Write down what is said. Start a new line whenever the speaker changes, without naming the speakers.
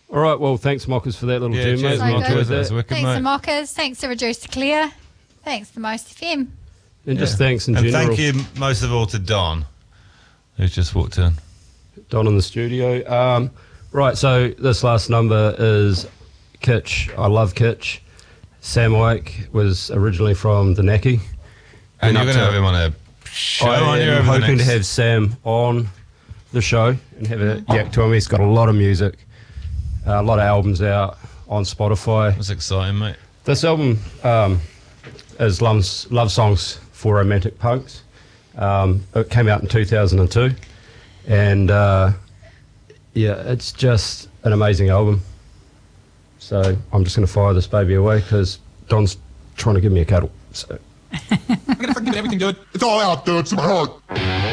All right, well, thanks, Mockers, for that little gem, mate.
cheers,
I enjoyed
That was
that.
wicked,
Thanks
mate.
to Mockers. Thanks to Reducer Clear. Thanks to Most FM.
And just thanks in
and
general.
thank you most of all to Don, who's just walked in.
Don in the studio. Right, so this last number is Kitsch. I love Kitsch. Sam Wyke was originally from the Naki.
And you're
up
going to
to-
have him on a show,
I
aren't you,
am
over the
hoping to
next-
have Sam on the show and have a yak to him. He's got a lot of music, a lot of albums out on Spotify.
That's exciting, mate.
This album is love songs for romantic punks. It came out in 2002, and it's just an amazing album. So I'm just going to fire this baby away because Don's trying to give me a cuddle. So.
I'm gonna forget everything, dude. It's all out, dude. It's in my heart.